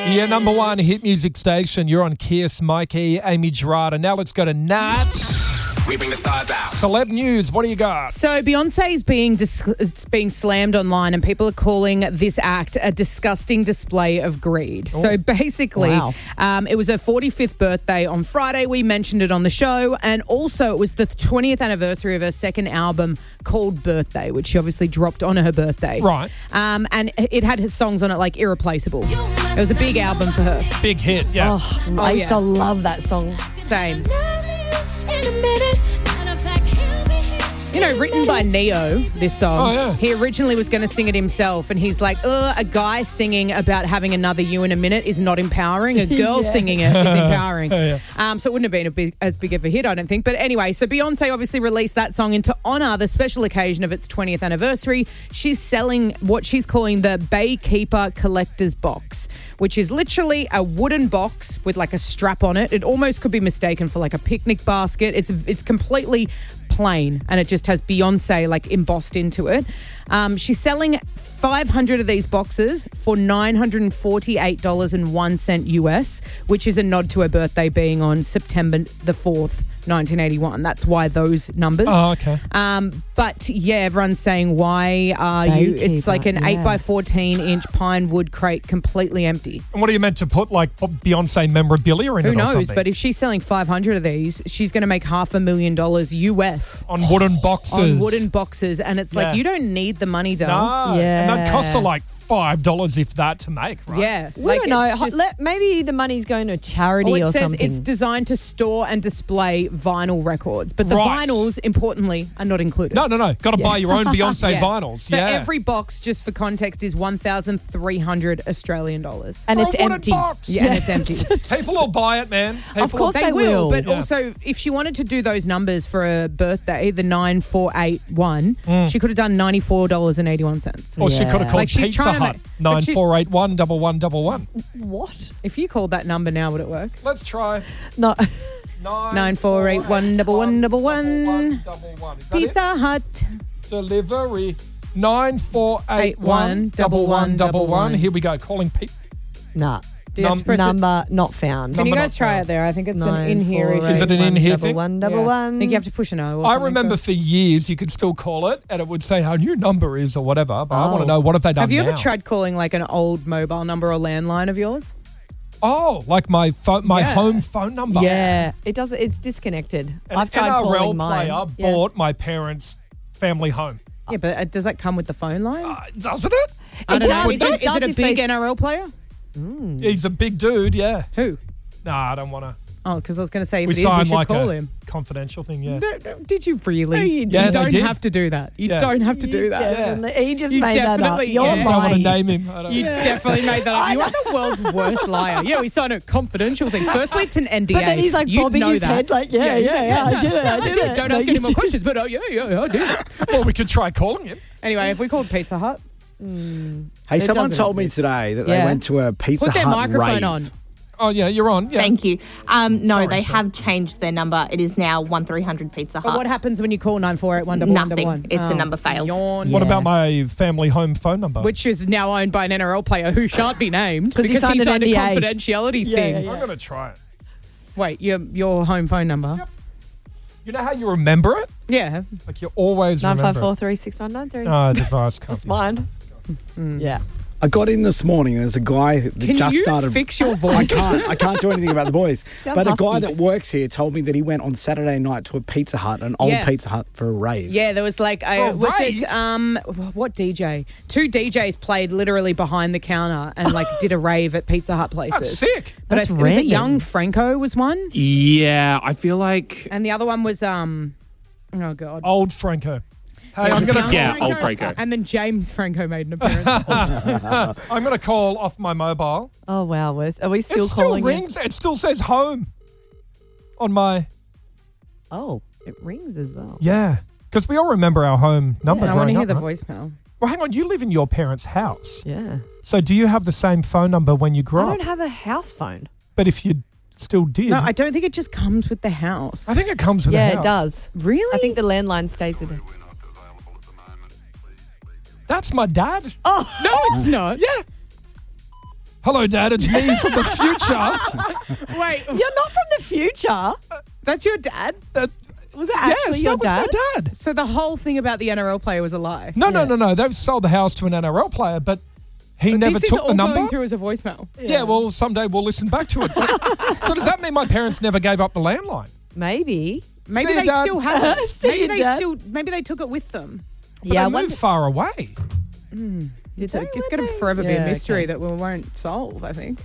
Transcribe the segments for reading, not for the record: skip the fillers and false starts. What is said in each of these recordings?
Yeah, number one hit music station. You're on Kiss, Mikey, Amy Gerard. Now let's go to Nat. We bring the stars out. Celeb news. What do you got? So Beyonce's being slammed online, and people are calling this act a disgusting display of greed. Oh. So basically, it was her 45th birthday on Friday. We mentioned it on the show, and also it was the 20th anniversary of her second album called Birthday, which she obviously dropped on her birthday. Right. And it had his songs on it like Irreplaceable. It was a big album for her. Big hit, yeah. I used to love that song. Same. You know, written by Neo, this song. Oh, yeah. He originally was going to sing it himself, and he's like, a guy singing about having another you in a minute is not empowering. A girl singing it is empowering. So it wouldn't have been as big of a hit, I don't think. But anyway, so Beyonce obviously released that song, and to honour the special occasion of its 20th anniversary, she's selling what she's calling the Baykeeper Collector's Box, which is literally a wooden box with like a strap on it. It almost could be mistaken for like a picnic basket. It's completely plain, and it just has Beyonce like embossed into it. She's selling 500 of these boxes for $948.01 US, which is a nod to her birthday being on September the 4th, 1981. That's why those numbers. Oh, okay. But yeah, everyone's saying, why are you? It's like an 8x14-inch pine wood crate, completely empty. And what are you meant to put, like Beyonce memorabilia in it Who or knows? something? But if she's selling 500 of these, she's going to make $500,000 US. On wooden boxes. On wooden boxes. And it's like, Yeah. you don't need the money, No. doll. And that cost her like $5, if that, to make, right? Yeah. We don't know. it's just- Maybe the money's going to charity Well, it or says something. it's designed to store and display vinyl records, but the Right. vinyls, importantly, are not included. No. Got to buy your own Beyonce Yeah. vinyls. So yeah. every box, just for context, is 1,300 Australian dollars. and For it's a wooden empty. box. Yeah, and it's empty. People will buy it, man. People course They They will, will. but Yeah. also if she wanted to do those numbers for her birthday, the 9481, she could have done $94.81. Or she could have Yeah. called Like, she's Pizza trying to Hut. make- but she's- 94811111. What? If you called that number now, would it work? Let's try. No. 94811111. Is that Pizza Hut. it? Delivery. 94811111. Here we go. Calling Pete. Nah. Do you have to press it? Number not found. Can you Number guys not try found. it there? I think it's an in here issue. Is it an in here thing? 111. I think you have to push a no. Or I something remember to- for years you could still call it and it would say how new number is or whatever. But I want to know, what have they done Have you now? ever tried calling like an old mobile number or landline of yours? Oh, like my phone, my Yeah. home phone number. Yeah, it does. It's disconnected. An I've tried NRL calling mine. player Yeah. bought my parents' family home. Yeah, but does that come with the phone line? Doesn't it? I don't know. does, Is but it, it is does it a if big they- NRL player? He's a big dude, yeah. Who? Nah, I don't want to. Oh, because I was going to say if We it is, we signed should like call a him. confidential thing, yeah. No, did you really? No, you You didn't. Yeah, they don't did. have to do that. You Yeah. don't have to do that. Definitely. He just You made that up. definitely- You're yeah. I don't want to lying. name him. I don't You definitely made that up. You are the world's worst liar. Yeah, we signed a confidential thing. Firstly, it's an NDA. But then he's like You'd bobbing know his that. head like, yeah, I did it. I did it. Don't No, ask you any more did. questions, but I did it. Well, we could try calling him. Anyway, if we called Pizza Hut, Hey, someone doesn't told me exist. today that they Yeah. went to a Pizza put their Hut microphone rave. on. Oh, yeah, you're on. Yeah. Thank you. No, Sorry, they sir. have changed their number. It is now 1300 Pizza But Hut. what happens when you call 94811111? Nothing. It's a number failed. Yawn. What Yeah. about my family home phone number? Which is now owned by an NRL player who shan't be named because he signed an a NDA. confidentiality Yeah, thing. yeah, yeah. I'm going to try it. Wait, your home phone number? Yep. You know how you remember it? Yeah. Like you always remember it. 95436193. Oh, device can't That's be. mine. Yeah. I got in this morning and there's a guy that Can just you started. fix your voice? I can't do anything about the boys. Sounds but a guy husky. that works here told me that he went on Saturday night to a Pizza Hut, an old Yeah. Pizza Hut, for a rave. Yeah, there was like For a was rave? it what DJ? Two DJs played literally behind the counter and like did a rave at Pizza Hut places. That's sick. But That's it was it random. Young Franco was one, Yeah, I feel like and the other one was oh god. Old Franco. Hey, I'm going to Yeah, old Franco. And then James Franco made an appearance. I'm going to call off my mobile. Oh, wow. Are we still It still calling rings. It still says home on my. Oh, it rings as well. Yeah. Because we all remember our home number. I want to growing hear up, the right? voicemail. Well, hang on. You live in your parents' house. Yeah. So do you have the same phone number when you I grew up? don't have a house phone. But if you still did. No, I don't think it just comes with the house. I think it comes with the Yeah, house. it does. Really? I think the landline stays with it. That's my dad. No, it's not. Yeah. Hello, Dad. It's me from the future. Wait, You're not from the future. that's your dad? Was it actually Yes, your that was dad? my dad. So the whole thing about the NRL player was a lie? No. They've sold the house to an NRL player, but he never this took is all the number. going through as a voicemail. Yeah, well, someday we'll listen back to it. So does that mean my parents never gave up the landline? Maybe. Maybe See you, they Dad. still have it. See Maybe you, they Dad. maybe they took it with them. But Yeah, they one moved far away. It's going to forever be a Yeah, mystery okay. that we won't solve, I think.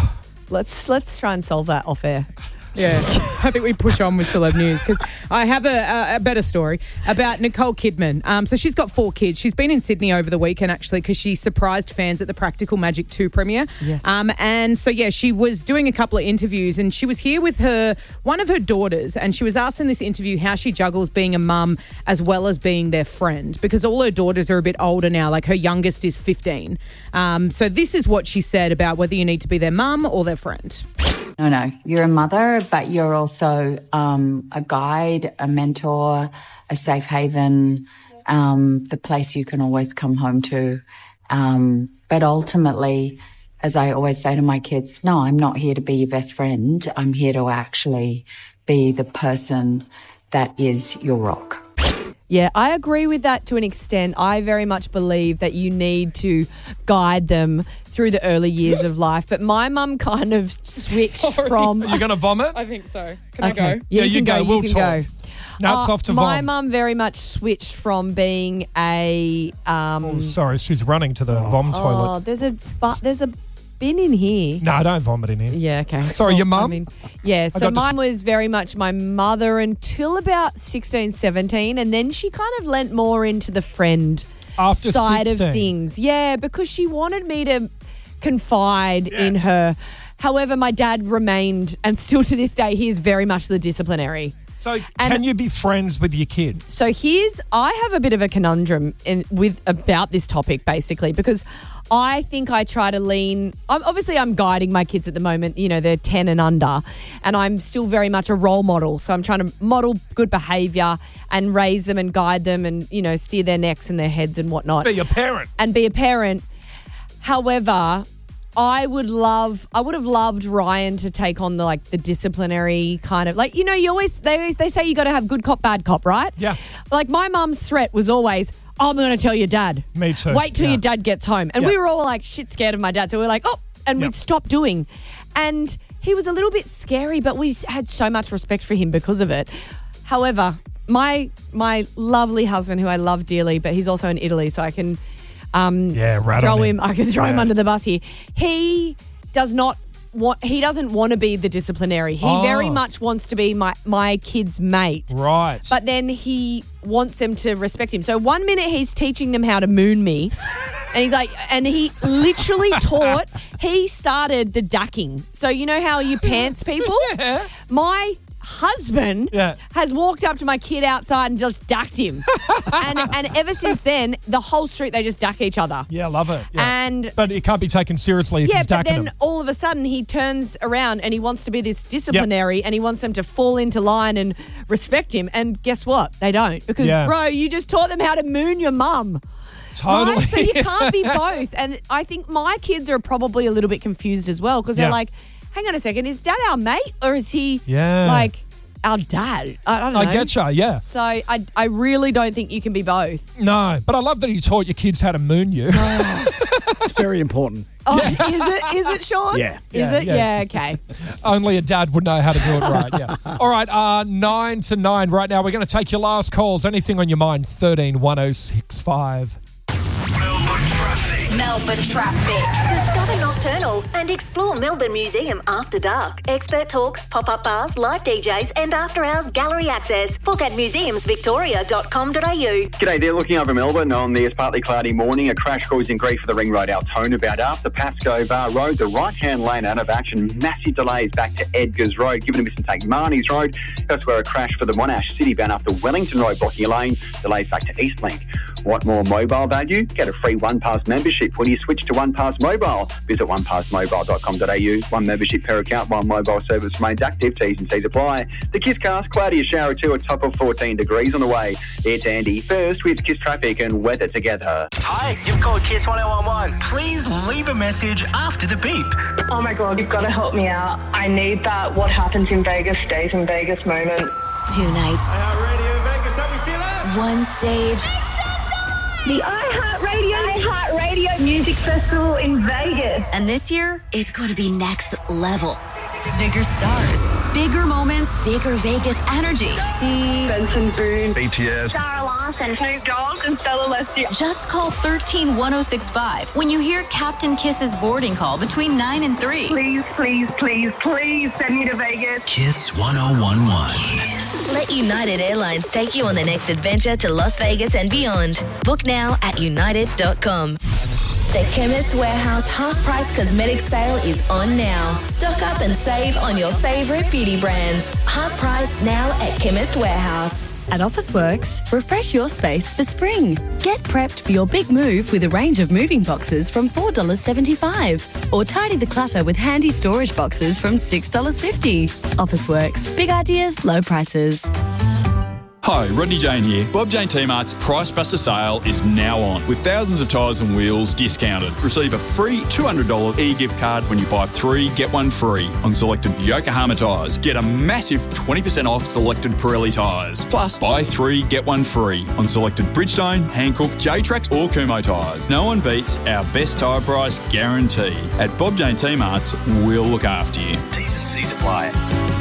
let's try and solve that off air. Yeah, I think we push on with celeb news because I have a better story about Nicole Kidman. So she's got 4 kids. She's been in Sydney over the weekend actually because she surprised fans at the Practical Magic 2 premiere. Yes. And so yeah, she was doing a couple of interviews and she was here with one of her daughters, and she was asked in this interview how she juggles being a mum as well as being their friend because all her daughters are a bit older now. Like her youngest is 15. So this is what she said about whether you need to be their mum or their friend. No, you're a mother, but you're also a guide, a mentor, a safe haven, the place you can always come home to. But ultimately, as I always say to my kids, no, I'm not here to be your best friend. I'm here to actually be the person that is your rock. Yeah, I agree with that to an extent. I very much believe that you need to guide them through the early years of life. But my mum kind of switched from... You're going to vomit? I think so. Can Okay. I go? Yeah, you can go. We'll you can talk. go. Now it's off to My vom. mum very much switched from being a... Oh, sorry, she's running to the vom toilet. there's a bin in here. No, don't vomit in here. Yeah, okay. Sorry, your mum? So got mine was very much my mother until about 16, 17, and then she kind of lent more into the friend After side 16. of things. Yeah, because she wanted me to confide in her. However, my dad remained, and still to this day, he is very much the disciplinary. So can you be friends with your kids? So I have a bit of a conundrum about this topic, basically, because I think I try to lean. I'm guiding my kids at the moment. You know, they're 10 and under, and I'm still very much a role model. So I'm trying to model good behaviour and raise them and guide them, and steer their necks and their heads and whatnot. Be a parent. And be a parent. However, I would have loved Ryan to take on the disciplinary kind of they say you got to have good cop, bad cop, right? Yeah. Like my mum's threat was always, I'm going to tell your dad. Me too. Wait till Yeah. your dad gets home. And Yeah. we were all like shit scared of my dad. So we were like, and we'd stop doing. And he was a little bit scary, but we had so much respect for him because of it. However, my lovely husband, who I love dearly, but he's also in Italy, so I can rat throw on him. I can throw him under the bus here. He doesn't want to be the disciplinary. He very much wants to be my kid's mate. Right. But then he wants them to respect him. So 1 minute he's teaching them how to moon me. And he literally he started the ducking. So you know how you pants people? Yeah. My husband has walked up to my kid outside and just ducked him. and ever since then, the whole street, they just duck each other. Yeah, love it. Yeah. And but it can't be taken seriously if he's but ducking then them. all of a sudden he turns around and he wants to be this disciplinary and he wants them to fall into line and respect him. And guess what? They don't. Because, bro, you just taught them how to moon your mum. Totally. Right? So you can't be both. And I think my kids are probably a little bit confused as well because they're like, hang on a second, is dad our mate or is he like our dad? I don't know. I getcha, yeah. So I really don't think you can be both. No, but I love that he taught your kids how to moon you. It's very important. Oh, is it, Sean? Yeah. Is it? Yeah, okay. Only a dad would know how to do it right, yeah. All right, 9 to 9 right now. We're going to take your last calls. Anything on your mind, 13 1065. Melbourne traffic. Discover Nocturnal and explore Melbourne Museum after dark. Expert talks, pop-up bars, live DJs and after-hours gallery access. Book at museumsvictoria.com.au. G'day there, looking over Melbourne on this partly cloudy morning. A crash causing grief for the Ring Road Altona about after Pascoe Bar Road. The right-hand lane out of action. Massive delays back to Edgar's Road. Given a miss and take Marnie's Road. That's where a crash for the Monash City bound after Wellington Road blocking a lane. Delays back to Eastlink. Want more mobile value? Get a free OnePass membership when you switch to OnePass Mobile. Visit onepassmobile.com.au. One membership per account, one mobile service remains active. T's and C's apply. The Kisscast, cloudy, a shower or two, a top of 14 degrees on the way. It's Andy first with Kiss Traffic and weather together. Hi, you've called Kiss 1011. Please leave a message after the beep. Oh my God, you've got to help me out. I need that what happens in Vegas stays in Vegas moment. 2 nights. Radio Vegas, how we feeling? 1 stage. The iHeartRadio Music Festival in Vegas. And this year is going to be next level. Bigger stars, bigger moments, bigger Vegas energy. See Benson Boone, BTS, Sarah Larson, Snoop Dogg, and Stella Leslie. Just call 131065 when you hear Captain Kiss's boarding call between 9 and 3. Please, please, please, please send me to Vegas. Kiss 1011. Let United Airlines take you on the next adventure to Las Vegas and beyond. Book now at united.com. The Chemist Warehouse half-price cosmetic sale is on now. Stock up and save on your favourite beauty brands. Half price now at Chemist Warehouse. At Officeworks, refresh your space for spring. Get prepped for your big move with a range of moving boxes from $4.75. Or tidy the clutter with handy storage boxes from $6.50. Officeworks, big ideas, low prices. Hi, Rodney Jane here. Bob Jane T-Mart's Price Buster sale is now on with thousands of tyres and wheels discounted. Receive a free $200 e-gift card when you buy 3, get 1 free on selected Yokohama tyres. Get a massive 20% off selected Pirelli tyres. Plus, buy 3, get 1 free on selected Bridgestone, Hankook, J-Trax or Kumho tyres. No one beats our best tyre price guarantee. At Bob Jane T-Mart's, we'll look after you. T's and C's apply.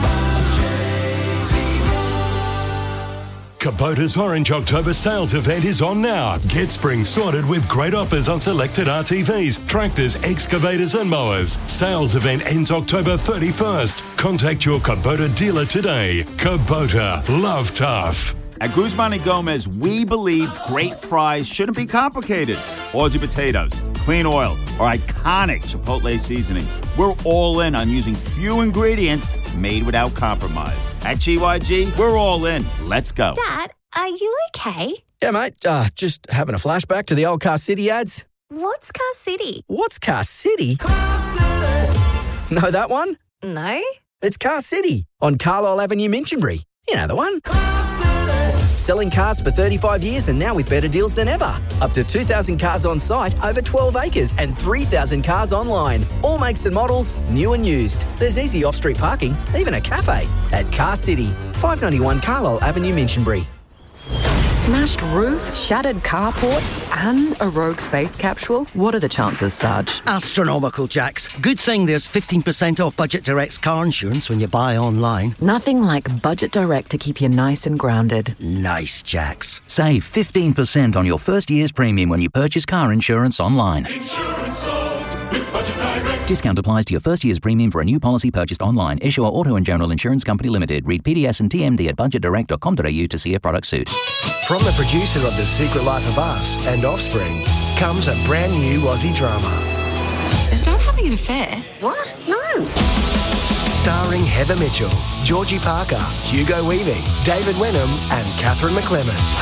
Kubota's Orange October sales event is on now. Get spring sorted with great offers on selected RTVs, tractors, excavators and mowers. Sales event ends October 31st. Contact your Kubota dealer today. Kubota, love tough. At Guzman y Gomez, we believe great fries shouldn't be complicated. Aussie potatoes, clean oil, or iconic Chipotle seasoning. We're all in on using few ingredients made without compromise. At GYG, we're all in. Let's go. Dad, are you okay? Yeah, mate. Just having a flashback to the old Car City ads. What's Car City? What's Car City? Car City. Know that one? No. It's Car City on Carlisle Avenue, Minchinbury. You know the one. Car City. Selling cars for 35 years and now with better deals than ever. Up to 2,000 cars on site, over 12 acres and 3,000 cars online. All makes and models, new and used. There's easy off-street parking, even a cafe. At Car City, 591 Carlisle Avenue, Minchinbury. Smashed roof, shattered carport, and a rogue space capsule? What are the chances, Sarge? Astronomical, Jax. Good thing there's 15% off Budget Direct's car insurance when you buy online. Nothing like Budget Direct to keep you nice and grounded. Nice, Jax. Save 15% on your first year's premium when you purchase car insurance online. Insurance solved with Budget Direct. Discount applies to your first year's premium for a new policy purchased online. Issuer Auto and General Insurance Company Limited. Read PDS and TMD at budgetdirect.com.au to see if products suit. From the producer of The Secret Life of Us and Offspring comes a brand new Aussie drama. Is Dad having an affair? What? No. Starring Heather Mitchell, Georgie Parker, Hugo Weaving, David Wenham and Catherine McClements.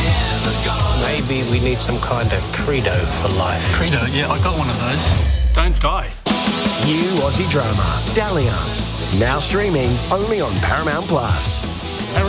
Maybe we need some kind of credo for life. Credo? Yeah, I got one of those. Don't die. New Aussie drama, Dalliance. Now streaming only on Paramount Plus.